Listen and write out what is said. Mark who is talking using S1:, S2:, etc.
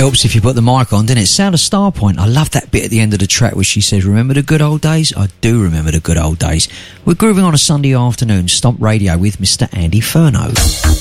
S1: Helps if you put the mic on, doesn't it? Sound of Starpoint. I love that bit at the end of the track where she says, remember the good old days? I do remember the good old days. We're grooving on a Sunday afternoon. Stomp Radio with Mr. Andy Furno.